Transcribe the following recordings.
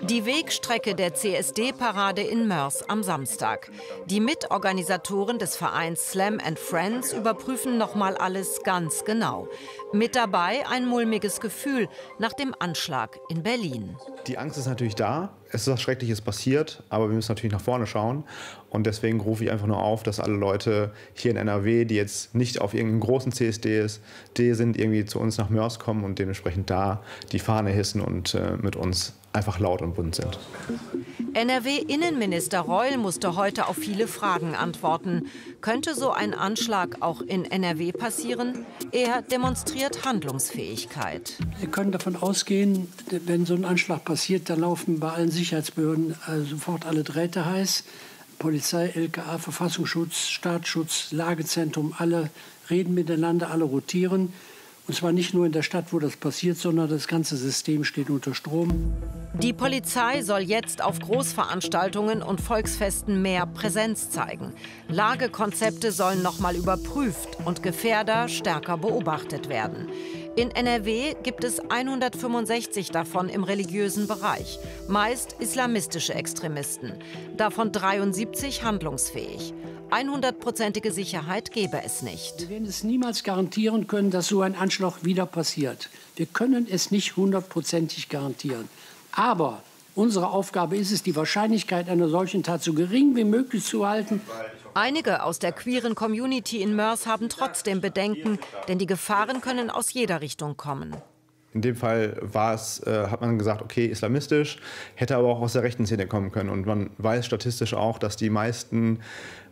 Die Wegstrecke der CSD-Parade in Moers am Samstag. Die Mitorganisatoren des Vereins Slam & Friends überprüfen nochmal alles ganz genau. Mit dabei ein mulmiges Gefühl nach dem Anschlag in Berlin. Die Angst ist natürlich da. Es ist was Schreckliches passiert, aber wir müssen natürlich nach vorne schauen. Und deswegen rufe ich einfach nur auf, dass alle Leute hier in NRW, die jetzt nicht auf irgendeinem großen CSD sind, irgendwie zu uns nach Moers kommen und dementsprechend da die Fahne hissen und mit uns einfach laut und bunt sind. NRW-Innenminister Reul musste heute auf viele Fragen antworten. Könnte so ein Anschlag auch in NRW passieren? Er demonstriert Handlungsfähigkeit. Sie können davon ausgehen, wenn so ein Anschlag passiert, dann laufen bei allen Sicherheitsbehörden sofort alle Drähte heiß. Polizei, LKA, Verfassungsschutz, Staatsschutz, Lagezentrum, alle reden miteinander, alle rotieren. Und zwar nicht nur in der Stadt, wo das passiert, sondern das ganze System steht unter Strom. Die Polizei soll jetzt auf Großveranstaltungen und Volksfesten mehr Präsenz zeigen. Lagekonzepte sollen noch mal überprüft und Gefährder stärker beobachtet werden. In NRW gibt es 165 davon im religiösen Bereich, meist islamistische Extremisten, davon 73 handlungsfähig. 100%ige Sicherheit gäbe es nicht. Wir werden es niemals garantieren können, dass so ein Anschlag wieder passiert. Wir können es nicht 100%ig garantieren. Aber unsere Aufgabe ist es, die Wahrscheinlichkeit einer solchen Tat so gering wie möglich zu halten. Einige aus der queeren Community in Moers haben trotzdem Bedenken, denn die Gefahren können aus jeder Richtung kommen. In dem Fall hat man gesagt, okay, islamistisch, hätte aber auch aus der rechten Szene kommen können. Und man weiß statistisch auch, dass die meisten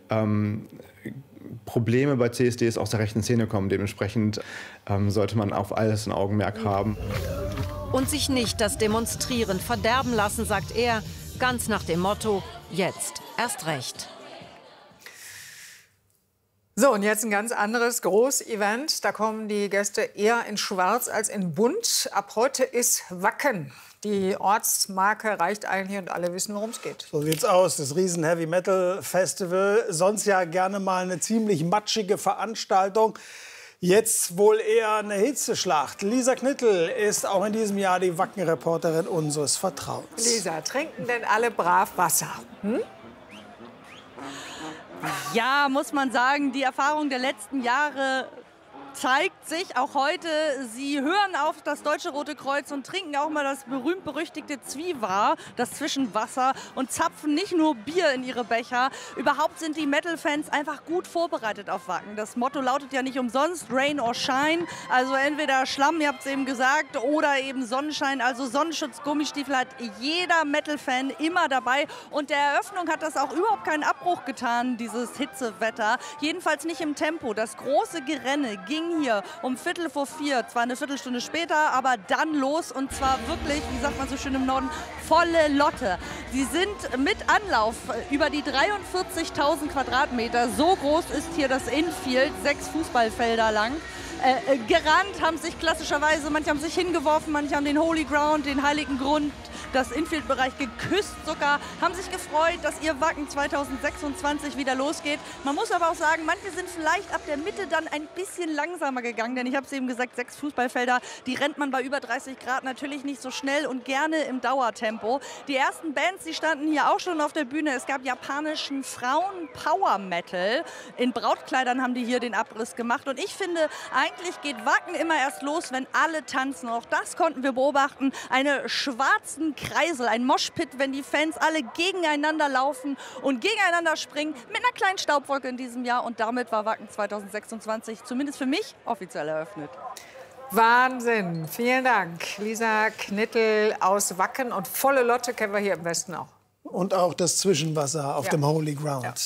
Probleme bei CSDs aus der rechten Szene kommen. Dementsprechend sollte man auf alles ein Augenmerk haben. Und sich nicht das Demonstrieren verderben lassen, sagt er, ganz nach dem Motto, jetzt erst recht. So, und jetzt ein ganz anderes Großevent. Da kommen die Gäste eher in Schwarz als in Bunt. Ab heute ist Wacken. Die Ortsmarke reicht eigentlich und alle wissen, worum es geht. So sieht's aus. Das riesen Heavy Metal Festival. Sonst ja gerne mal eine ziemlich matschige Veranstaltung. Jetzt wohl eher eine Hitzeschlacht. Lisa Knittel ist auch in diesem Jahr die Wacken-Reporterin unseres Vertrauens. Lisa, trinken denn alle brav Wasser? Hm? Ja, muss man sagen, die Erfahrung der letzten Jahre zeigt sich auch heute. Sie hören auf das Deutsche Rote Kreuz und trinken auch mal das berühmt-berüchtigte Zwiewa, das Zwischenwasser, und zapfen nicht nur Bier in ihre Becher. Überhaupt sind die Metal-Fans einfach gut vorbereitet auf Wacken. Das Motto lautet ja nicht umsonst Rain or Shine. Also entweder Schlamm, ihr habt es eben gesagt, oder eben Sonnenschein. Also Sonnenschutz, Gummistiefel hat jeder Metal-Fan immer dabei. Und der Eröffnung hat das auch überhaupt keinen Abbruch getan, dieses Hitzewetter. Jedenfalls nicht im Tempo. Das große Gerenne ging hier um 4:45, zwar eine Viertelstunde später, aber dann los, und zwar wirklich, wie sagt man so schön im Norden, volle Lotte. Sie sind mit Anlauf über die 43.000 Quadratmeter, so groß ist hier das Infield, 6 Fußballfelder lang. Gerannt, haben sich klassischerweise, manche haben sich hingeworfen, manche haben den Holy Ground, den heiligen Grund, das Infield-Bereich geküsst sogar, haben sich gefreut, dass ihr Wacken 2026 wieder losgeht. Man muss aber auch sagen, manche sind vielleicht ab der Mitte dann ein bisschen langsamer gegangen, denn ich habe es eben gesagt, 6 Fußballfelder, die rennt man bei über 30 Grad natürlich nicht so schnell und gerne im Dauertempo. Die ersten Bands, die standen hier auch schon auf der Bühne. Es gab japanischen Frauen-Power-Metal. In Brautkleidern haben die hier den Abriss gemacht, und ich finde, eigentlich geht Wacken immer erst los, wenn alle tanzen. Auch das konnten wir beobachten. Eine schwarzen Kreisel, ein Moshpit, wenn die Fans alle gegeneinander laufen und gegeneinander springen, mit einer kleinen Staubwolke in diesem Jahr. Und damit war Wacken 2026 zumindest für mich offiziell eröffnet. Wahnsinn. Vielen Dank. Lisa Knittel aus Wacken. Und volle Lotte kennen wir hier im Westen auch. Und auch das Zwischenwasser auf dem Holy Ground. Ja.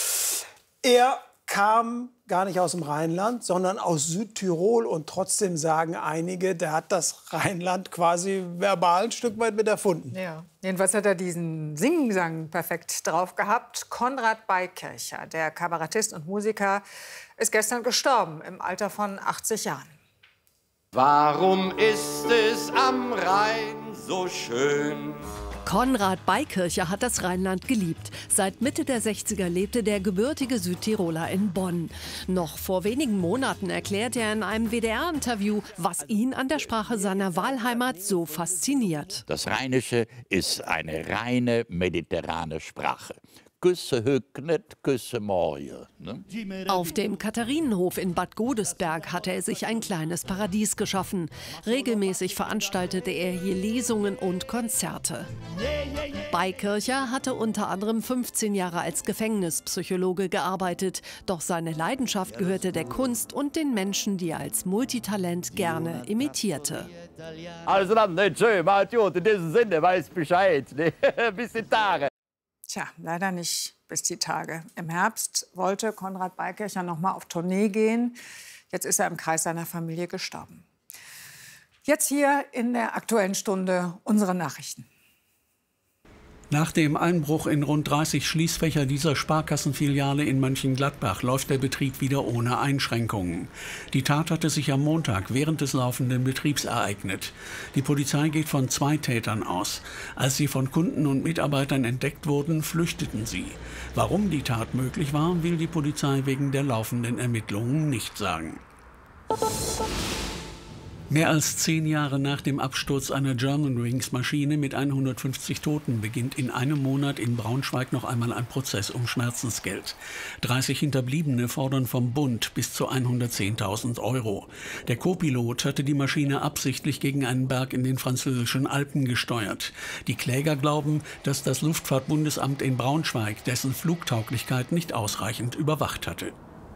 Er kam gar nicht aus dem Rheinland, sondern aus Südtirol. Und trotzdem sagen einige, der hat das Rheinland quasi verbal ein Stück weit mit erfunden. Ja. Jedenfalls hat er diesen Singsang perfekt drauf gehabt. Konrad Beikircher, der Kabarettist und Musiker, ist gestern gestorben im Alter von 80 Jahren. Warum ist es am Rhein so schön? Konrad Beikircher hat das Rheinland geliebt. Seit Mitte der 60er lebte der gebürtige Südtiroler in Bonn. Noch vor wenigen Monaten erklärte er in einem WDR-Interview, was ihn an der Sprache seiner Wahlheimat so fasziniert. Das Rheinische ist eine reine mediterrane Sprache. Küsse hücknet, küsse morje. Ne? Auf dem Katharinenhof in Bad Godesberg hatte er sich ein kleines Paradies geschaffen. Regelmäßig veranstaltete er hier Lesungen und Konzerte. Beikircher hatte unter anderem 15 Jahre als Gefängnispsychologe gearbeitet. Doch seine Leidenschaft gehörte der Kunst und den Menschen, die er als Multitalent gerne imitierte. Also dann, nicht schön, in diesem Sinne, weiß Bescheid. Ne? Bis die Tage. Tja, leider nicht bis die Tage. Im Herbst wollte Konrad Beikircher noch mal auf Tournee gehen. Jetzt ist er im Kreis seiner Familie gestorben. Jetzt hier in der Aktuellen Stunde unsere Nachrichten. Nach dem Einbruch in rund 30 Schließfächer dieser Sparkassenfiliale in Mönchengladbach läuft der Betrieb wieder ohne Einschränkungen. Die Tat hatte sich am Montag während des laufenden Betriebs ereignet. Die Polizei geht von 2 Tätern aus. Als sie von Kunden und Mitarbeitern entdeckt wurden, flüchteten sie. Warum die Tat möglich war, will die Polizei wegen der laufenden Ermittlungen nicht sagen. Mehr als 10 Jahre nach dem Absturz einer Germanwings-Maschine mit 150 Toten beginnt in einem Monat in Braunschweig noch einmal ein Prozess um Schmerzensgeld. 30 Hinterbliebene fordern vom Bund bis zu 110.000 €. Der Co-Pilot hatte die Maschine absichtlich gegen einen Berg in den französischen Alpen gesteuert. Die Kläger glauben, dass das Luftfahrtbundesamt in Braunschweig dessen Flugtauglichkeit nicht ausreichend überwacht hatte.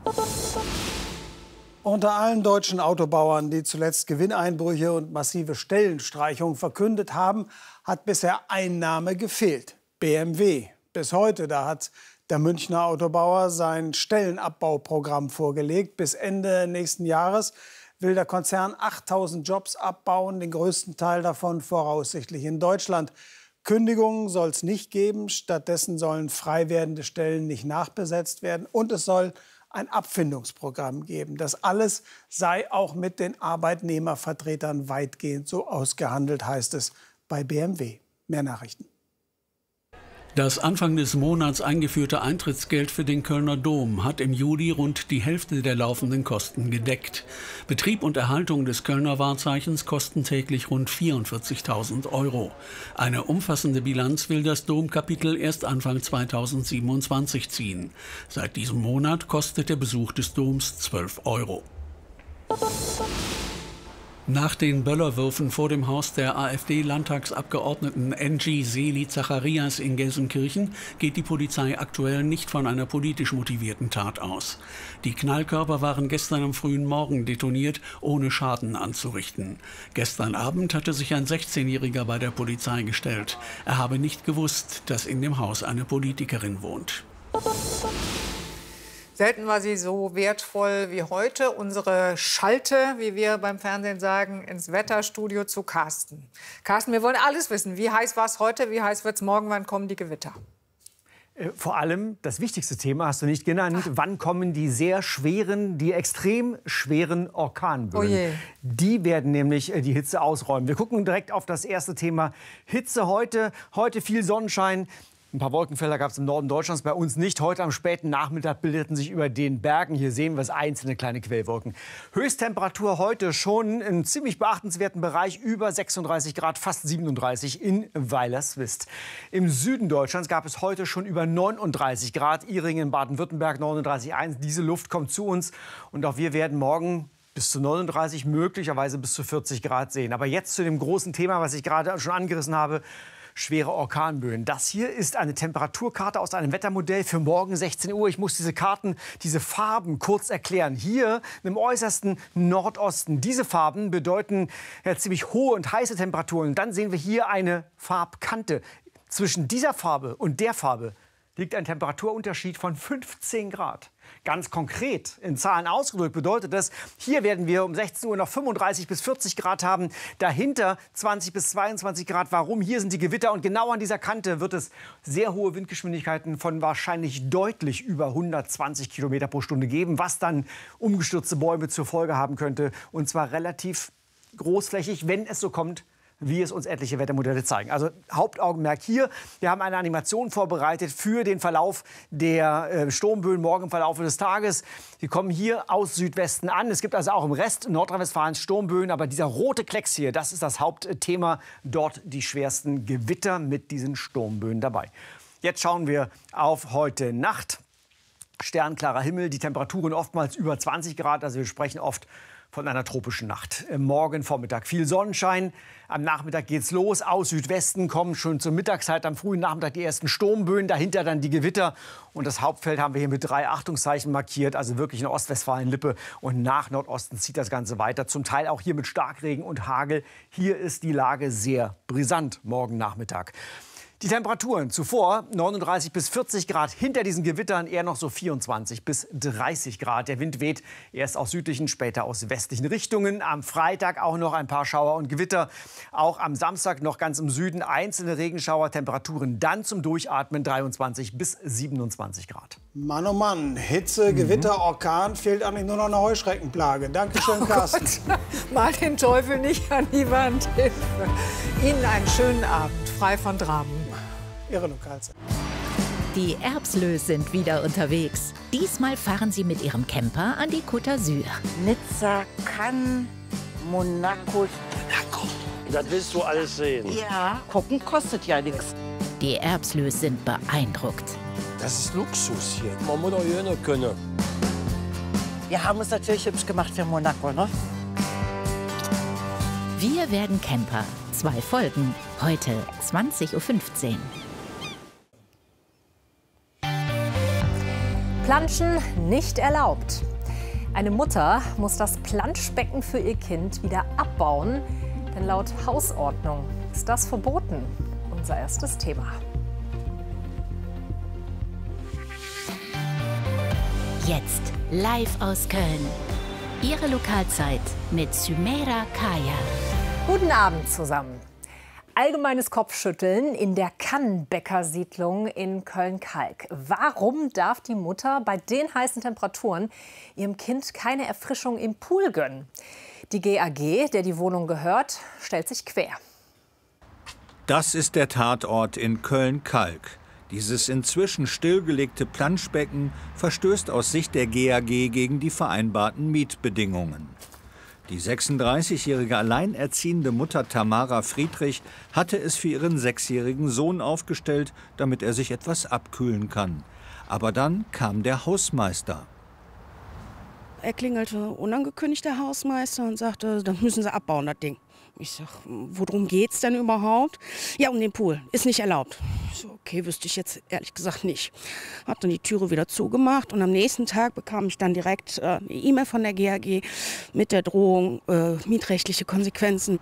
Unter allen deutschen Autobauern, die zuletzt Gewinneinbrüche und massive Stellenstreichungen verkündet haben, hat bisher ein Name gefehlt: BMW. Bis heute, da hat der Münchner Autobauer sein Stellenabbauprogramm vorgelegt. Bis Ende nächsten Jahres will der Konzern 8.000 Jobs abbauen, den größten Teil davon voraussichtlich in Deutschland. Kündigungen soll es nicht geben. Stattdessen sollen frei werdende Stellen nicht nachbesetzt werden. Und es soll ein Abfindungsprogramm geben. Das alles sei auch mit den Arbeitnehmervertretern weitgehend so ausgehandelt, heißt es bei BMW. Mehr Nachrichten. Das Anfang des Monats eingeführte Eintrittsgeld für den Kölner Dom hat im Juli rund die Hälfte der laufenden Kosten gedeckt. Betrieb und Erhaltung des Kölner Wahrzeichens kosten täglich rund 44.000 €. Eine umfassende Bilanz will das Domkapitel erst Anfang 2027 ziehen. Seit diesem Monat kostet der Besuch des Doms 12 €. Nach den Böllerwürfen vor dem Haus der AfD-Landtagsabgeordneten Engie Seeli-Zacharias in Gelsenkirchen geht die Polizei aktuell nicht von einer politisch motivierten Tat aus. Die Knallkörper waren gestern am frühen Morgen detoniert, ohne Schaden anzurichten. Gestern Abend hatte sich ein 16-Jähriger bei der Polizei gestellt. Er habe nicht gewusst, dass in dem Haus eine Politikerin wohnt. Selten war sie so wertvoll wie heute. Unsere Schalte, wie wir beim Fernsehen sagen, ins Wetterstudio zu Carsten. Carsten, wir wollen alles wissen. Wie heiß war es heute? Wie heiß wird es morgen? Wann kommen die Gewitter? Vor allem das wichtigste Thema hast du nicht genannt. Wann kommen die sehr schweren, die extrem schweren Orkanböen? Oh je. Die werden nämlich die Hitze ausräumen. Wir gucken direkt auf das erste Thema. Hitze heute. Heute viel Sonnenschein. Ein paar Wolkenfelder gab es im Norden Deutschlands, bei uns nicht. Heute am späten Nachmittag bildeten sich über den Bergen, hier sehen wir es, einzelne kleine Quellwolken. Höchsttemperatur heute schon im ziemlich beachtenswerten Bereich, über 36 Grad, fast 37 in Weilerswist. Im Süden Deutschlands gab es heute schon über 39 Grad, Ihringen, Baden-Württemberg 39,1. Diese Luft kommt zu uns und auch wir werden morgen bis zu 39, möglicherweise bis zu 40 Grad sehen. Aber jetzt zu dem großen Thema, was ich gerade schon angerissen habe: schwere Orkanböen. Das hier ist eine Temperaturkarte aus einem Wettermodell für morgen 16 Uhr. Ich muss diese Karten, diese Farben kurz erklären. Hier im äußersten Nordosten. Diese Farben bedeuten ziemlich hohe und heiße Temperaturen. Und dann sehen wir hier eine Farbkante. Zwischen dieser Farbe und der Farbe liegt ein Temperaturunterschied von 15 Grad. Ganz konkret in Zahlen ausgedrückt bedeutet das, hier werden wir um 16 Uhr noch 35 bis 40 Grad haben, dahinter 20 bis 22 Grad. Warum? Hier sind die Gewitter und genau an dieser Kante wird es sehr hohe Windgeschwindigkeiten von wahrscheinlich deutlich über 120 Kilometer pro Stunde geben, was dann umgestürzte Bäume zur Folge haben könnte. Und zwar relativ großflächig, wenn es so kommt, wie es uns etliche Wettermodelle zeigen. Also Hauptaugenmerk hier. Wir haben eine Animation vorbereitet für den Verlauf der Sturmböen morgen im Verlauf des Tages. Die kommen hier aus Südwesten an. Es gibt also auch im Rest Nordrhein-Westfalens Sturmböen. Aber dieser rote Klecks hier, das ist das Hauptthema. Dort die schwersten Gewitter mit diesen Sturmböen dabei. Jetzt schauen wir auf heute Nacht. Sternklarer Himmel, die Temperaturen oftmals über 20 Grad. Also wir sprechen oft von einer tropischen Nacht. Morgen Vormittag viel Sonnenschein. Am Nachmittag geht's los. Aus Südwesten kommen schon zur Mittagszeit am frühen Nachmittag die ersten Sturmböen. Dahinter dann die Gewitter. Und das Hauptfeld haben wir hier mit 3 Achtungszeichen markiert. Also wirklich eine Ostwestfalen-Lippe. Und nach Nordosten zieht das Ganze weiter. Zum Teil auch hier mit Starkregen und Hagel. Hier ist die Lage sehr brisant morgen Nachmittag. Die Temperaturen zuvor 39 bis 40 Grad, hinter diesen Gewittern eher noch so 24 bis 30 Grad. Der Wind weht erst aus südlichen, später aus westlichen Richtungen. Am Freitag auch noch ein paar Schauer und Gewitter. Auch am Samstag noch ganz im Süden einzelne Regenschauer. Temperaturen dann zum Durchatmen 23 bis 27 Grad. Mann, oh Mann, Hitze, Gewitter, Orkan, fehlt eigentlich nur noch eine Heuschreckenplage. Dankeschön, Carsten. Mal den Teufel nicht an die Wand. Ihnen einen schönen Abend, frei von Dramen. Ihre Lokalzeit. Die Erbslös sind wieder unterwegs. Diesmal fahren sie mit ihrem Camper an die Côte d'Azur. Nizza, Cannes, Monaco. Das willst du alles sehen. Ja, gucken kostet ja nichts. Die Erbslös sind beeindruckt. Das ist Luxus hier. Man muss doch hier noch können. Wir haben uns natürlich hübsch gemacht für Monaco, ne? Wir werden Camper. 2 Folgen. Heute 20:15 Uhr. Planschen nicht erlaubt. Eine Mutter muss das Planschbecken für ihr Kind wieder abbauen, denn laut Hausordnung ist das verboten. Unser erstes Thema. Jetzt live aus Köln. Ihre Lokalzeit mit Sümeira Kaya. Guten Abend zusammen. Allgemeines Kopfschütteln in der Kannenbäcker-Siedlung in Köln-Kalk. Warum darf die Mutter bei den heißen Temperaturen ihrem Kind keine Erfrischung im Pool gönnen? Die GAG, der die Wohnung gehört, stellt sich quer. Das ist der Tatort in Köln-Kalk. Dieses inzwischen stillgelegte Planschbecken verstößt aus Sicht der GAG gegen die vereinbarten Mietbedingungen. Die 36-jährige alleinerziehende Mutter Tamara Friedrich hatte es für ihren 6-jährigen Sohn aufgestellt, damit er sich etwas abkühlen kann. Aber dann kam der Hausmeister. Er klingelte unangekündigt, der Hausmeister, und sagte, dann müssen Sie abbauen, das Ding. Ich sag, worum geht's denn überhaupt? Ja, um den Pool. Ist nicht erlaubt. Ich so, okay, wüsste ich jetzt ehrlich gesagt nicht. Hab dann die Türe wieder zugemacht und am nächsten Tag bekam ich dann direkt eine E-Mail von der GAG mit der Drohung, mietrechtliche Konsequenzen.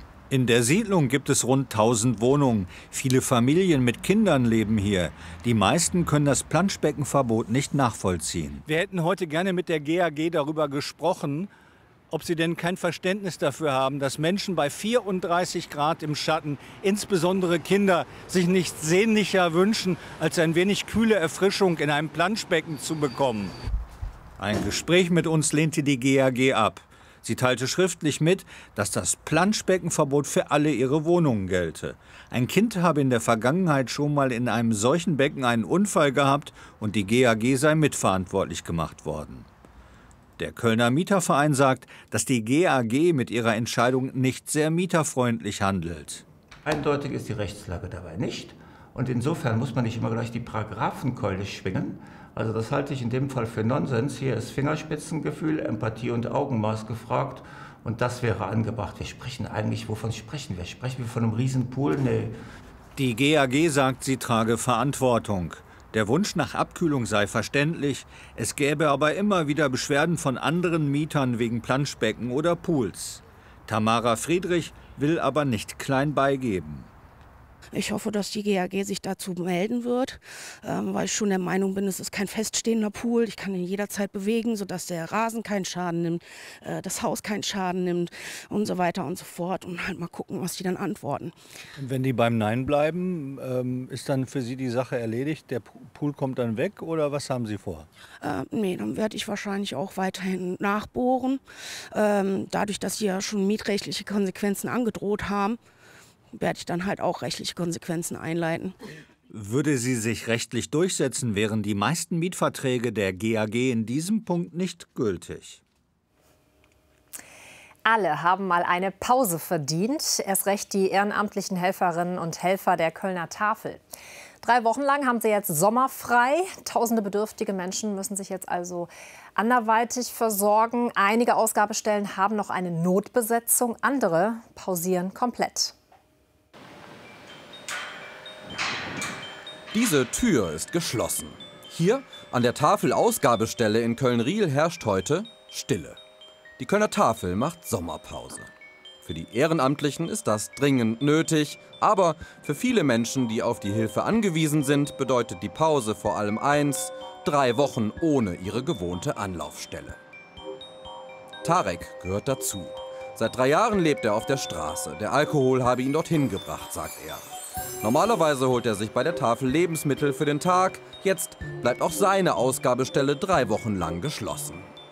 In der Siedlung gibt es rund 1000 Wohnungen. Viele Familien mit Kindern leben hier. Die meisten können das Planschbeckenverbot nicht nachvollziehen. Wir hätten heute gerne mit der GAG darüber gesprochen, ob sie denn kein Verständnis dafür haben, dass Menschen bei 34 Grad im Schatten, insbesondere Kinder, sich nichts sehnlicher wünschen, als ein wenig kühle Erfrischung in einem Planschbecken zu bekommen. Ein Gespräch mit uns lehnte die GAG ab. Sie teilte schriftlich mit, dass das Planschbeckenverbot für alle ihre Wohnungen gelte. Ein Kind habe in der Vergangenheit schon mal in einem solchen Becken einen Unfall gehabt und die GAG sei mitverantwortlich gemacht worden. Der Kölner Mieterverein sagt, dass die GAG mit ihrer Entscheidung nicht sehr mieterfreundlich handelt. Eindeutig ist die Rechtslage dabei nicht. Und insofern muss man nicht immer gleich die Paragraphenkeule schwingen. Also das halte ich in dem Fall für Nonsens. Hier ist Fingerspitzengefühl, Empathie und Augenmaß gefragt. Und das wäre angebracht. Wir sprechen eigentlich, wovon sprechen wir? Sprechen wir von einem Riesenpool? Nee. Die GAG sagt, sie trage Verantwortung. Der Wunsch nach Abkühlung sei verständlich, es gäbe aber immer wieder Beschwerden von anderen Mietern wegen Planschbecken oder Pools. Tamara Friedrich will aber nicht klein beigeben. Ich hoffe, dass die GAG sich dazu melden wird, weil ich schon der Meinung bin, es ist kein feststehender Pool. Ich kann ihn jederzeit bewegen, sodass der Rasen keinen Schaden nimmt, das Haus keinen Schaden nimmt und so weiter und so fort. Und halt mal gucken, was die dann antworten. Und wenn die beim Nein bleiben, ist dann für Sie die Sache erledigt? Der Pool kommt dann weg oder was haben Sie vor? Nee, dann werde ich wahrscheinlich auch weiterhin nachbohren. Dadurch, dass sie ja schon mietrechtliche Konsequenzen angedroht haben, werde ich dann halt auch rechtliche Konsequenzen einleiten. Würde sie sich rechtlich durchsetzen, wären die meisten Mietverträge der GAG in diesem Punkt nicht gültig. Alle haben mal eine Pause verdient, erst recht die ehrenamtlichen Helferinnen und Helfer der Kölner Tafel. 3 Wochen lang haben sie jetzt sommerfrei. Tausende bedürftige Menschen müssen sich jetzt also anderweitig versorgen. Einige Ausgabestellen haben noch eine Notbesetzung, andere pausieren komplett. Diese Tür ist geschlossen. Hier an der Tafel-Ausgabestelle in Köln-Riehl herrscht heute Stille. Die Kölner Tafel macht Sommerpause. Für die Ehrenamtlichen ist das dringend nötig, aber für viele Menschen, die auf die Hilfe angewiesen sind, bedeutet die Pause vor allem eins: 3 Wochen ohne ihre gewohnte Anlaufstelle. Tarek gehört dazu. Seit 3 Jahren lebt er auf der Straße. Der Alkohol habe ihn dorthin gebracht, sagt er. Normalerweise holt er sich bei der Tafel Lebensmittel für den Tag. Jetzt bleibt auch seine Ausgabestelle 3 Wochen lang geschlossen.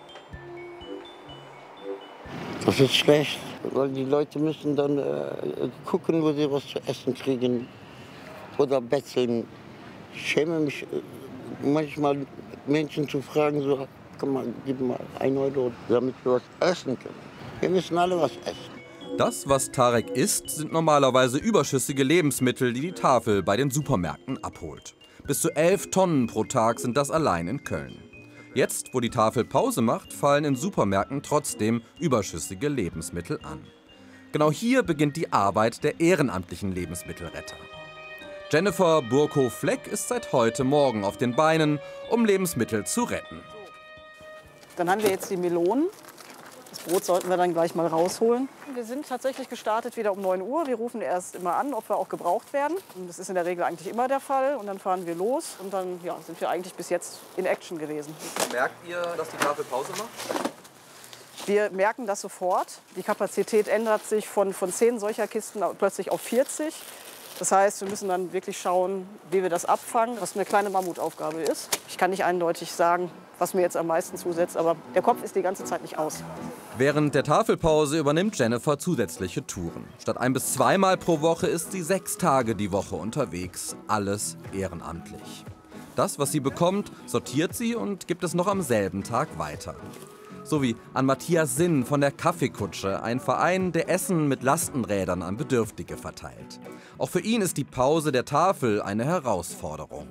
Das ist schlecht, weil die Leute müssen dann gucken, wo sie was zu essen kriegen oder betteln. Ich schäme mich manchmal, Menschen zu fragen, so, komm mal, gib mal 1 Euro, damit wir was essen können. Wir müssen alle was essen. Das, was Tarek isst, sind normalerweise überschüssige Lebensmittel, die die Tafel bei den Supermärkten abholt. Bis zu 11 Tonnen pro Tag sind das allein in Köln. Jetzt, wo die Tafel Pause macht, fallen in Supermärkten trotzdem überschüssige Lebensmittel an. Genau hier beginnt die Arbeit der ehrenamtlichen Lebensmittelretter. Jennifer Burkow-Fleck ist seit heute Morgen auf den Beinen, um Lebensmittel zu retten. Dann haben wir jetzt die Melonen. Das Brot sollten wir dann gleich mal rausholen. Wir sind tatsächlich gestartet wieder um 9 Uhr. Wir rufen erst immer an, ob wir auch gebraucht werden. Das ist in der Regel eigentlich immer der Fall. Und dann fahren wir los und dann sind wir eigentlich bis jetzt in Action gewesen. Merkt ihr, dass die Tafel Pause macht? Wir merken das sofort. Die Kapazität ändert sich von 10 solcher Kisten plötzlich auf 40. Das heißt, wir müssen dann wirklich schauen, wie wir das abfangen, was eine kleine Mammutaufgabe ist. Ich kann nicht eindeutig sagen, was mir jetzt am meisten zusetzt, aber der Kopf ist die ganze Zeit nicht aus. Während der Tafelpause übernimmt Jennifer zusätzliche Touren. Statt 1- bis 2-mal pro Woche ist sie 6 Tage die Woche unterwegs. Alles ehrenamtlich. Das, was sie bekommt, sortiert sie und gibt es noch am selben Tag weiter. So wie an Matthias Sinn von der Kaffeekutsche, ein Verein, der Essen mit Lastenrädern an Bedürftige verteilt. Auch für ihn ist die Pause der Tafel eine Herausforderung.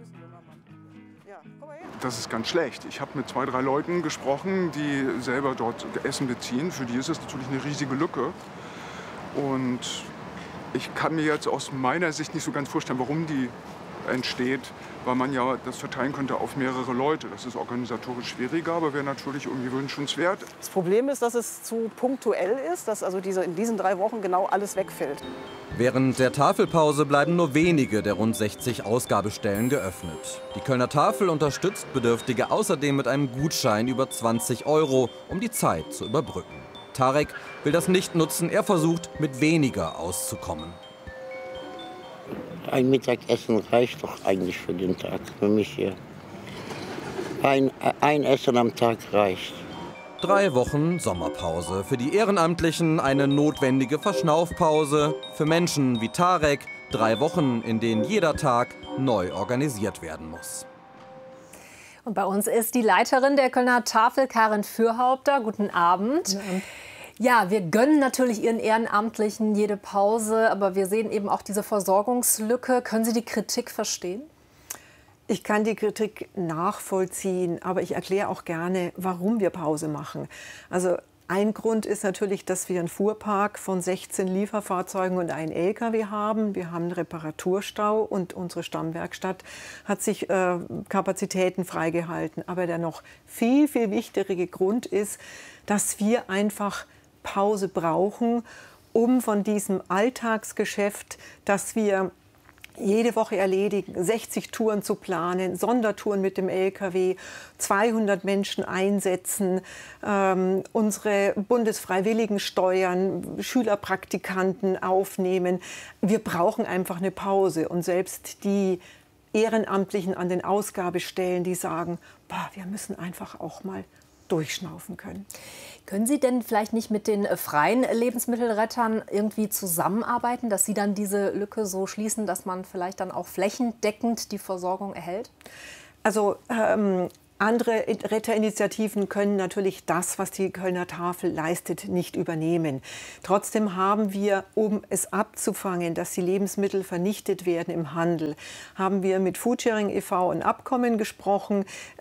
Das ist ganz schlecht. Ich habe mit 2, 3 Leuten gesprochen, die selber dort Essen beziehen. Für die ist es natürlich eine riesige Lücke. Und ich kann mir jetzt aus meiner Sicht nicht so ganz vorstellen, warum die entsteht, weil man ja das verteilen könnte auf mehrere Leute. Das ist organisatorisch schwieriger, aber wäre natürlich irgendwie wünschenswert. Das Problem ist, dass es zu punktuell ist, dass also in diesen 3 Wochen genau alles wegfällt. Während der Tafelpause bleiben nur wenige der rund 60 Ausgabestellen geöffnet. Die Kölner Tafel unterstützt Bedürftige außerdem mit einem Gutschein über 20 €, um die Zeit zu überbrücken. Tarek will das nicht nutzen, er versucht, mit weniger auszukommen. Ein Mittagessen reicht doch eigentlich für den Tag, für mich hier. Ein Essen am Tag reicht. 3 Wochen Sommerpause. Für die Ehrenamtlichen eine notwendige Verschnaufpause. Für Menschen wie Tarek 3 Wochen, in denen jeder Tag neu organisiert werden muss. Und bei uns ist die Leiterin der Kölner Tafel, Karin Fürhaupter. Guten Abend. Ja, wir gönnen natürlich Ihren Ehrenamtlichen jede Pause, aber wir sehen eben auch diese Versorgungslücke. Können Sie die Kritik verstehen? Ich kann die Kritik nachvollziehen, aber ich erkläre auch gerne, warum wir Pause machen. Also ein Grund ist natürlich, dass wir einen Fuhrpark von 16 Lieferfahrzeugen und einen LKW haben. Wir haben einen Reparaturstau und unsere Stammwerkstatt hat sich Kapazitäten freigehalten. Aber der noch viel, viel wichtigere Grund ist, dass wir einfach Pause brauchen, um von diesem Alltagsgeschäft, das wir jede Woche erledigen, 60 Touren zu planen, Sondertouren mit dem LKW, 200 Menschen einsetzen, unsere Bundesfreiwilligen steuern, Schülerpraktikanten aufnehmen. Wir brauchen einfach eine Pause. Und selbst die Ehrenamtlichen an den Ausgabestellen, die sagen, boah, wir müssen einfach auch mal durchschnaufen können. Können Sie denn vielleicht nicht mit den freien Lebensmittelrettern irgendwie zusammenarbeiten, dass Sie dann diese Lücke so schließen, dass man vielleicht dann auch flächendeckend die Versorgung erhält? Also andere Retterinitiativen können natürlich das, was die Kölner Tafel leistet, nicht übernehmen. Trotzdem haben wir, um es abzufangen, dass die Lebensmittel vernichtet werden im Handel, haben wir mit Foodsharing e.V. ein Abkommen gesprochen.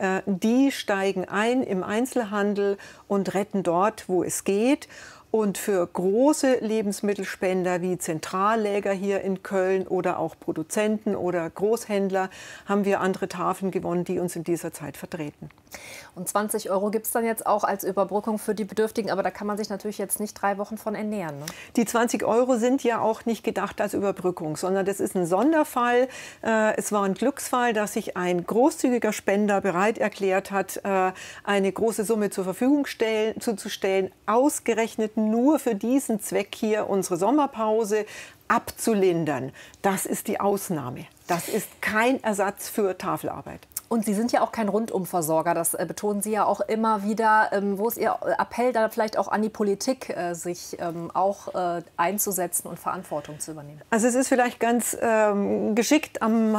Die steigen ein im Einzelhandel und retten dort, wo es geht. Und für große Lebensmittelspender wie Zentralläger hier in Köln oder auch Produzenten oder Großhändler haben wir andere Tafeln gewonnen, die uns in dieser Zeit vertreten. Und 20 € gibt es dann jetzt auch als Überbrückung für die Bedürftigen, aber da kann man sich natürlich jetzt nicht 3 Wochen von ernähren. Ne? Die 20 € sind ja auch nicht gedacht als Überbrückung, sondern das ist ein Sonderfall. Es war ein Glücksfall, dass sich ein großzügiger Spender bereit erklärt hat, eine große Summe zur Verfügung zuzustellen, ausgerechnet nur für diesen Zweck hier unsere Sommerpause abzulindern. Das ist die Ausnahme. Das ist kein Ersatz für Tafelarbeit. Und Sie sind ja auch kein Rundumversorger, das betonen Sie ja auch immer wieder. Wo ist Ihr Appell da vielleicht auch an die Politik, sich auch einzusetzen und Verantwortung zu übernehmen? Also es ist vielleicht ganz geschickt am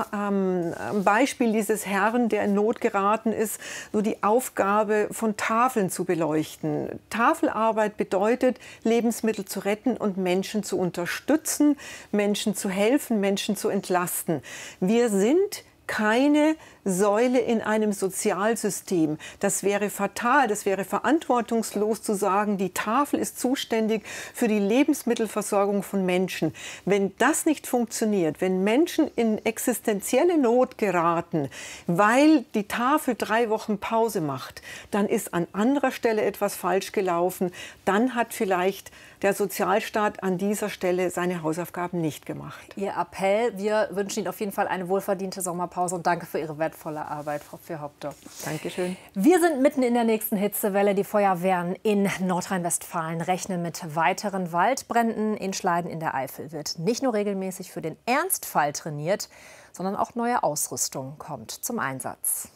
Beispiel dieses Herrn, der in Not geraten ist, so die Aufgabe von Tafeln zu beleuchten. Tafelarbeit bedeutet, Lebensmittel zu retten und Menschen zu unterstützen, Menschen zu helfen, Menschen zu entlasten. Wir sind keine Säule in einem Sozialsystem. Das wäre fatal, das wäre verantwortungslos zu sagen, die Tafel ist zuständig für die Lebensmittelversorgung von Menschen. Wenn das nicht funktioniert, wenn Menschen in existenzielle Not geraten, weil die Tafel 3 Wochen Pause macht, dann ist an anderer Stelle etwas falsch gelaufen. Dann hat vielleicht der Sozialstaat an dieser Stelle seine Hausaufgaben nicht gemacht. Ihr Appell, wir wünschen Ihnen auf jeden Fall eine wohlverdiente Sommerpause und danke für Ihre wertvolle Arbeit, Frau Fürhaupter. Dankeschön. Wir sind mitten in der nächsten Hitzewelle. Die Feuerwehren in Nordrhein-Westfalen rechnen mit weiteren Waldbränden. In Schleiden in der Eifel wird nicht nur regelmäßig für den Ernstfall trainiert, sondern auch neue Ausrüstung kommt zum Einsatz.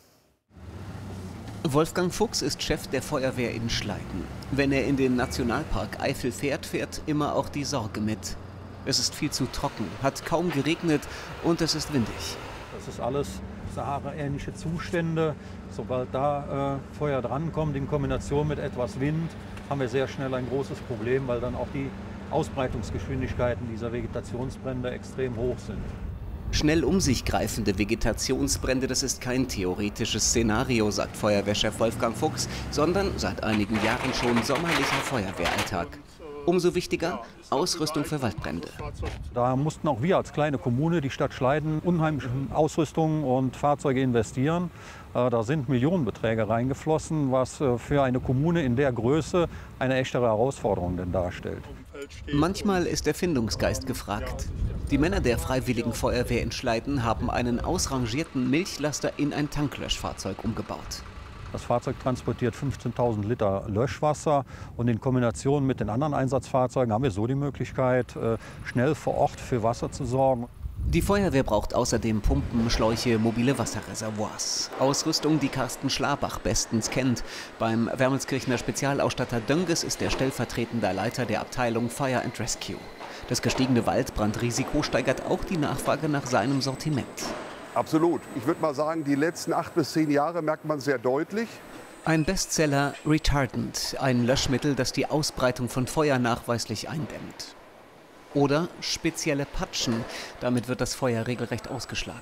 Wolfgang Fuchs ist Chef der Feuerwehr in Schleiden. Wenn er in den Nationalpark Eifel fährt, fährt immer auch die Sorge mit. Es ist viel zu trocken, hat kaum geregnet und es ist windig. Das ist alles Sahara-ähnliche Zustände. Sobald da Feuer drankommt, in Kombination mit etwas Wind, haben wir sehr schnell ein großes Problem, weil dann auch die Ausbreitungsgeschwindigkeiten dieser Vegetationsbrände extrem hoch sind. Schnell um sich greifende Vegetationsbrände, das ist kein theoretisches Szenario, sagt Feuerwehrchef Wolfgang Fuchs, sondern seit einigen Jahren schon sommerlicher Feuerwehralltag. Umso wichtiger, Ausrüstung für Waldbrände. Da mussten auch wir als kleine Kommune, die Stadt Schleiden, unheimlich in Ausrüstung und Fahrzeuge investieren. Da sind Millionenbeträge reingeflossen, was für eine Kommune in der Größe eine echtere Herausforderung denn darstellt. Manchmal ist Erfindungsgeist gefragt. Die Männer der Freiwilligen Feuerwehr in Schleiden haben einen ausrangierten Milchlaster in ein Tanklöschfahrzeug umgebaut. Das Fahrzeug transportiert 15.000 Liter Löschwasser und in Kombination mit den anderen Einsatzfahrzeugen haben wir so die Möglichkeit, schnell vor Ort für Wasser zu sorgen. Die Feuerwehr braucht außerdem Pumpen, Schläuche, mobile Wasserreservoirs. Ausrüstung, die Carsten Schlabach bestens kennt. Beim Wermelskirchener Spezialausstatter Dönges ist er stellvertretender Leiter der Abteilung Fire and Rescue. Das gestiegene Waldbrandrisiko steigert auch die Nachfrage nach seinem Sortiment. Absolut. Ich würde mal sagen, die letzten 8 bis 10 Jahre merkt man sehr deutlich. Ein Bestseller Retardant, ein Löschmittel, das die Ausbreitung von Feuer nachweislich eindämmt. Oder spezielle Patschen, damit wird das Feuer regelrecht ausgeschlagen.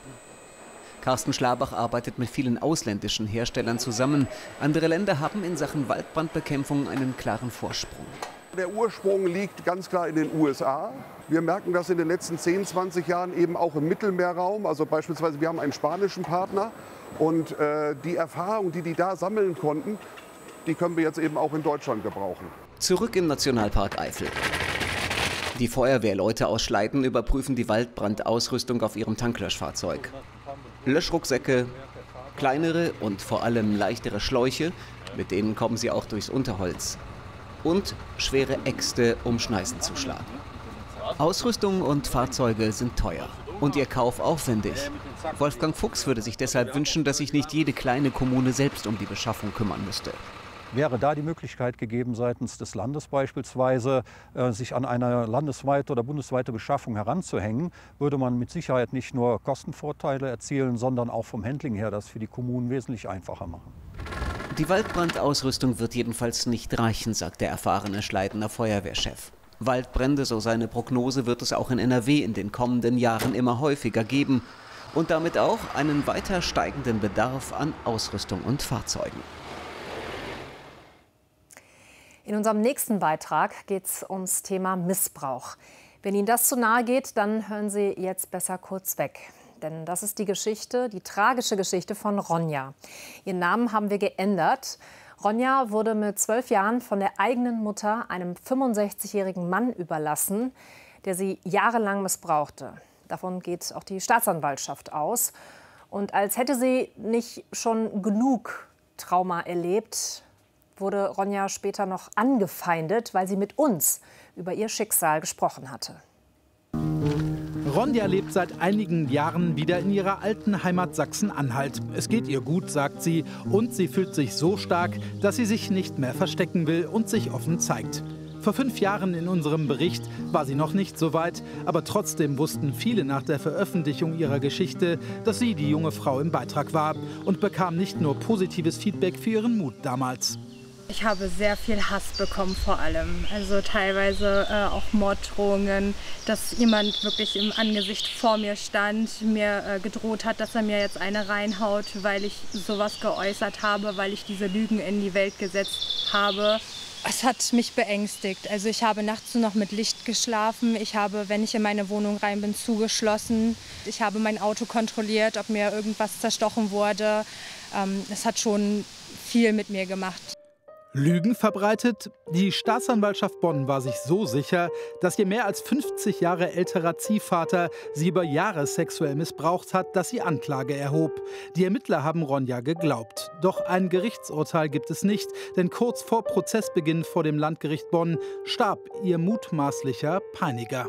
Carsten Schlabach arbeitet mit vielen ausländischen Herstellern zusammen. Andere Länder haben in Sachen Waldbrandbekämpfung einen klaren Vorsprung. Der Ursprung liegt ganz klar in den USA. Wir merken das in den letzten 10, 20 Jahren eben auch im Mittelmeerraum. Also beispielsweise, wir haben einen spanischen Partner und die Erfahrung, die da sammeln konnten, die können wir jetzt eben auch in Deutschland gebrauchen. Zurück im Nationalpark Eifel. Die Feuerwehrleute aus Schleiden überprüfen die Waldbrandausrüstung auf ihrem Tanklöschfahrzeug. Löschrucksäcke, kleinere und vor allem leichtere Schläuche, mit denen kommen sie auch durchs Unterholz. Und schwere Äxte, um Schneisen zu schlagen. Ausrüstung und Fahrzeuge sind teuer und ihr Kauf aufwendig. Wolfgang Fuchs würde sich deshalb wünschen, dass sich nicht jede kleine Kommune selbst um die Beschaffung kümmern müsste. Wäre da die Möglichkeit gegeben, seitens des Landes beispielsweise, sich an eine landesweite oder bundesweite Beschaffung heranzuhängen, würde man mit Sicherheit nicht nur Kostenvorteile erzielen, sondern auch vom Handling her das für die Kommunen wesentlich einfacher machen. Die Waldbrandausrüstung wird jedenfalls nicht reichen, sagt der erfahrene Schleidener Feuerwehrchef. Waldbrände, so seine Prognose, wird es auch in NRW in den kommenden Jahren immer häufiger geben und damit auch einen weiter steigenden Bedarf an Ausrüstung und Fahrzeugen. In unserem nächsten Beitrag geht es ums Thema Missbrauch. Wenn Ihnen das zu nahe geht, dann hören Sie jetzt besser kurz weg. Denn das ist die Geschichte, die tragische Geschichte von Ronja. Ihren Namen haben wir geändert. Ronja wurde mit 12 Jahren von der eigenen Mutter einem 65-jährigen Mann überlassen, der sie jahrelang missbrauchte. Davon geht auch die Staatsanwaltschaft aus. Und als hätte sie nicht schon genug Trauma erlebt, wurde Ronja später noch angefeindet, weil sie mit uns über ihr Schicksal gesprochen hatte. Ronja lebt seit einigen Jahren wieder in ihrer alten Heimat Sachsen-Anhalt. Es geht ihr gut, sagt sie, und sie fühlt sich so stark, dass sie sich nicht mehr verstecken will und sich offen zeigt. Vor 5 Jahren in unserem Bericht war sie noch nicht so weit, aber trotzdem wussten viele nach der Veröffentlichung ihrer Geschichte, dass sie die junge Frau im Beitrag war und bekam nicht nur positives Feedback für ihren Mut damals. Ich habe sehr viel Hass bekommen vor allem, also teilweise auch Morddrohungen, dass jemand wirklich im Angesicht vor mir stand, mir gedroht hat, dass er mir jetzt eine reinhaut, weil ich sowas geäußert habe, weil ich diese Lügen in die Welt gesetzt habe. Es hat mich beängstigt. Also ich habe nachts nur noch mit Licht geschlafen. Ich habe, wenn ich in meine Wohnung rein bin, zugeschlossen. Ich habe mein Auto kontrolliert, ob mir irgendwas zerstochen wurde. Es hat schon viel mit mir gemacht. Lügen verbreitet? Die Staatsanwaltschaft Bonn war sich so sicher, dass ihr mehr als 50 Jahre älterer Ziehvater sie über Jahre sexuell missbraucht hat, dass sie Anklage erhob. Die Ermittler haben Ronja geglaubt. Doch ein Gerichtsurteil gibt es nicht, denn kurz vor Prozessbeginn vor dem Landgericht Bonn starb ihr mutmaßlicher Peiniger.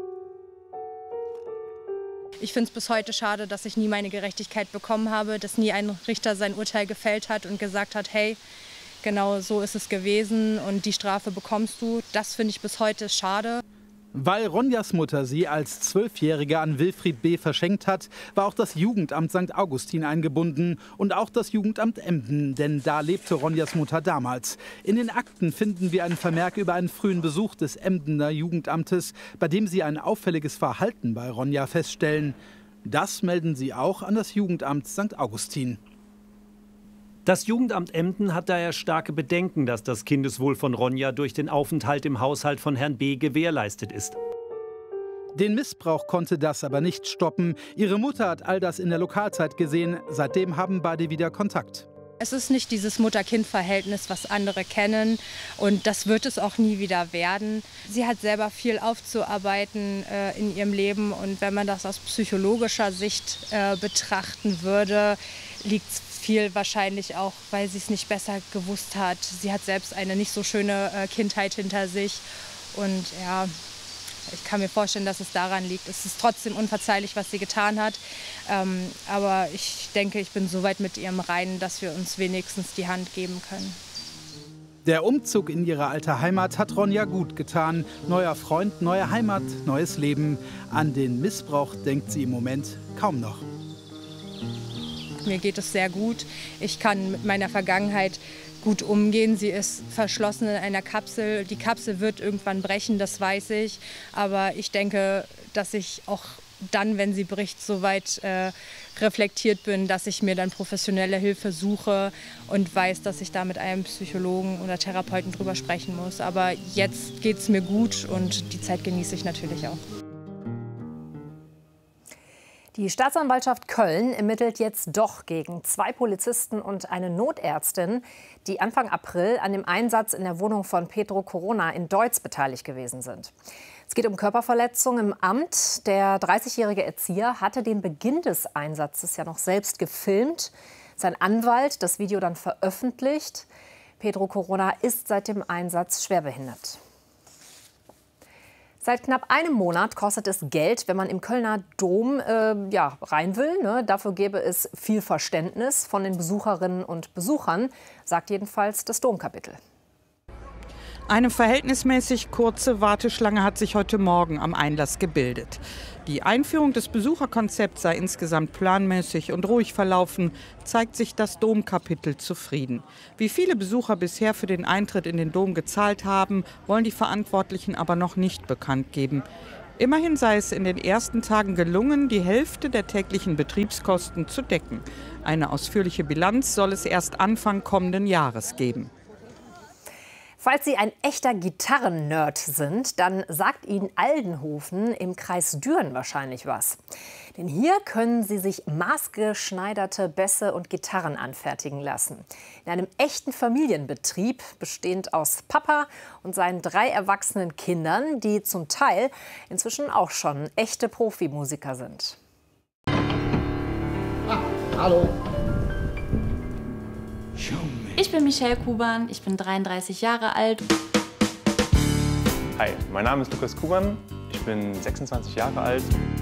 Ich finde es bis heute schade, dass ich nie meine Gerechtigkeit bekommen habe, dass nie ein Richter sein Urteil gefällt hat und gesagt hat, hey, genau so ist es gewesen und die Strafe bekommst du. Das finde ich bis heute schade. Weil Ronjas Mutter sie als 12-Jährige an Wilfried B. verschenkt hat, war auch das Jugendamt St. Augustin eingebunden und auch das Jugendamt Emden, denn da lebte Ronjas Mutter damals. In den Akten finden wir einen Vermerk über einen frühen Besuch des Emdener Jugendamtes, bei dem sie ein auffälliges Verhalten bei Ronja feststellen. Das melden sie auch an das Jugendamt St. Augustin. Das Jugendamt Emden hat daher starke Bedenken, dass das Kindeswohl von Ronja durch den Aufenthalt im Haushalt von Herrn B. gewährleistet ist. Den Missbrauch konnte das aber nicht stoppen. Ihre Mutter hat all das in der Lokalzeit gesehen. Seitdem haben beide wieder Kontakt. Es ist nicht dieses Mutter-Kind-Verhältnis, was andere kennen, und das wird es auch nie wieder werden. Sie hat selber viel aufzuarbeiten in ihrem Leben, und wenn man das aus psychologischer Sicht betrachten würde, liegt es viel wahrscheinlich auch, weil sie es nicht besser gewusst hat. Sie hat selbst eine nicht so schöne Kindheit hinter sich, und ja, ich kann mir vorstellen, dass es daran liegt. Es ist trotzdem unverzeihlich, was sie getan hat, aber ich denke, ich bin so weit mit ihr im Reinen, dass wir uns wenigstens die Hand geben können. Der Umzug in ihre alte Heimat hat Ronja gut getan. Neuer Freund, neue Heimat, neues Leben. An den Missbrauch denkt sie im Moment kaum noch. Mir geht es sehr gut. Ich kann mit meiner Vergangenheit gut umgehen. Sie ist verschlossen in einer Kapsel. Die Kapsel wird irgendwann brechen, das weiß ich. Aber ich denke, dass ich auch dann, wenn sie bricht, so weit reflektiert bin, dass ich mir dann professionelle Hilfe suche und weiß, dass ich da mit einem Psychologen oder Therapeuten drüber sprechen muss. Aber jetzt geht es mir gut und die Zeit genieße ich natürlich auch. Die Staatsanwaltschaft Köln ermittelt jetzt doch gegen 2 Polizisten und eine Notärztin, die Anfang April an dem Einsatz in der Wohnung von Pedro Corona in Deutz beteiligt gewesen sind. Es geht um Körperverletzung im Amt. Der 30-jährige Erzieher hatte den Beginn des Einsatzes ja noch selbst gefilmt. Sein Anwalt das Video dann veröffentlicht. Pedro Corona ist seit dem Einsatz schwerbehindert. Seit knapp einem Monat kostet es Geld, wenn man im Kölner Dom rein will. Ne? Dafür gäbe es viel Verständnis von den Besucherinnen und Besuchern, sagt jedenfalls das Domkapitel. Eine verhältnismäßig kurze Warteschlange hat sich heute Morgen am Einlass gebildet. Die Einführung des Besucherkonzepts sei insgesamt planmäßig und ruhig verlaufen, zeigt sich das Domkapitel zufrieden. Wie viele Besucher bisher für den Eintritt in den Dom gezahlt haben, wollen die Verantwortlichen aber noch nicht bekannt geben. Immerhin sei es in den ersten Tagen gelungen, die Hälfte der täglichen Betriebskosten zu decken. Eine ausführliche Bilanz soll es erst Anfang kommenden Jahres geben. Falls Sie ein echter Gitarren-Nerd sind, dann sagt Ihnen Aldenhoven im Kreis Düren wahrscheinlich was. Denn hier können Sie sich maßgeschneiderte Bässe und Gitarren anfertigen lassen. In einem echten Familienbetrieb, bestehend aus Papa und seinen 3 erwachsenen Kindern, die zum Teil inzwischen auch schon echte Profimusiker sind. Hallo. Ich bin Michelle Kuban, ich bin 33 Jahre alt. Hi, mein Name ist Lukas Kuban, ich bin 26 Jahre alt.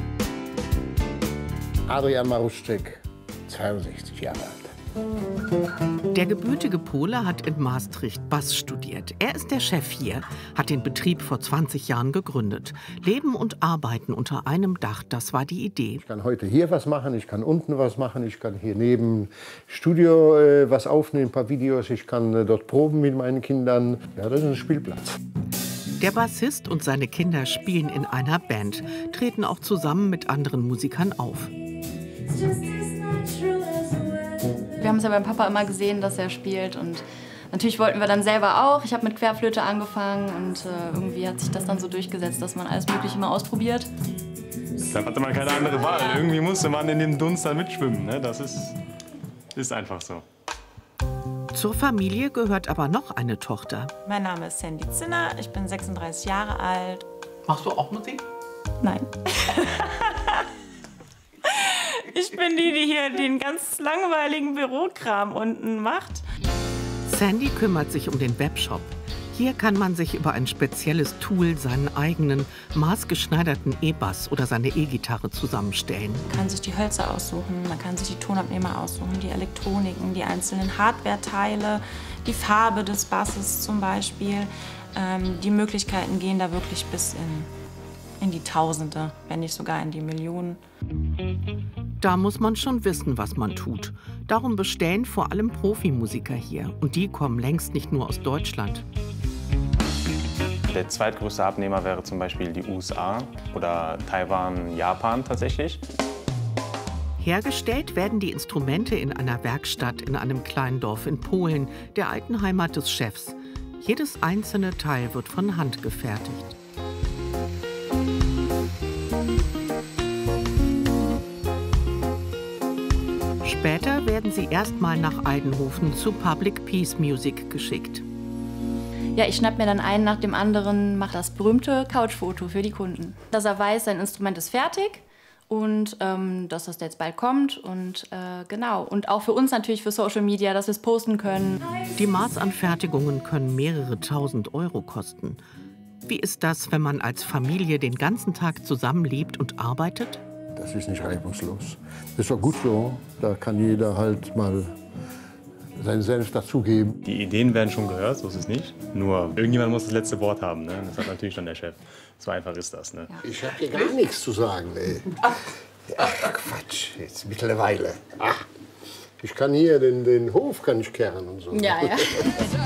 Adrian Maruszczyk, 62 Jahre alt. Der gebürtige Pole hat in Maastricht Bass studiert. Er ist der Chef hier, hat den Betrieb vor 20 Jahren gegründet. Leben und Arbeiten unter einem Dach, das war die Idee. Ich kann heute hier was machen, ich kann unten was machen, ich kann hier neben Studio was aufnehmen, ein paar Videos, ich kann dort proben mit meinen Kindern. Ja, das ist ein Spielplatz. Der Bassist und seine Kinder spielen in einer Band, treten auch zusammen mit anderen Musikern auf. Wir haben es ja beim Papa immer gesehen, dass er spielt und natürlich wollten wir dann selber auch. Ich habe mit Querflöte angefangen und irgendwie hat sich das dann so durchgesetzt, dass man alles Mögliche mal ausprobiert. Dann hatte man keine andere Wahl. Irgendwie musste man in dem Dunst dann mitschwimmen. Ne? Das ist einfach so. Zur Familie gehört aber noch eine Tochter. Mein Name ist Sandy Zinner, ich bin 36 Jahre alt. Machst du auch Musik? Nein. Ich bin die hier den ganz langweiligen Bürokram unten macht. Sandy kümmert sich um den Webshop. Hier kann man sich über ein spezielles Tool seinen eigenen maßgeschneiderten E-Bass oder seine E-Gitarre zusammenstellen. Man kann sich die Hölzer aussuchen, man kann sich die Tonabnehmer aussuchen, die Elektroniken, die einzelnen Hardware-Teile, die Farbe des Basses zum Beispiel. Die Möglichkeiten gehen da wirklich bis in die Tausende, wenn nicht sogar in die Millionen. Da muss man schon wissen, was man tut. Darum bestellen vor allem Profimusiker hier. Und die kommen längst nicht nur aus Deutschland. Der zweitgrößte Abnehmer wäre zum Beispiel die USA oder Taiwan, Japan tatsächlich. Hergestellt werden die Instrumente in einer Werkstatt in einem kleinen Dorf in Polen, der alten Heimat des Chefs. Jedes einzelne Teil wird von Hand gefertigt. Später werden sie erstmal nach Aldenhoven zu Public Peace Music geschickt. Ja, ich schnapp mir dann einen nach dem anderen, mache das berühmte Couchfoto für die Kunden. Dass er weiß, sein Instrument ist fertig und dass das jetzt bald kommt. Und genau. Und auch für uns natürlich für Social Media, dass wir es posten können. Die Maßanfertigungen können mehrere tausend Euro kosten. Wie ist das, wenn man als Familie den ganzen Tag zusammenlebt und arbeitet? Das ist nicht reibungslos. Das ist auch gut so. Da kann jeder halt mal seinen Senf dazugeben. Die Ideen werden schon gehört, so ist es nicht. Nur irgendjemand muss das letzte Wort haben. Ne? Das hat natürlich dann der Chef. So einfach ist das. Ne? Ich habe hier gar nichts zu sagen. Ey. Ach, Quatsch, jetzt mittlerweile. Ach, ich kann hier den Hof kann ich kehren und so. Ja, ja.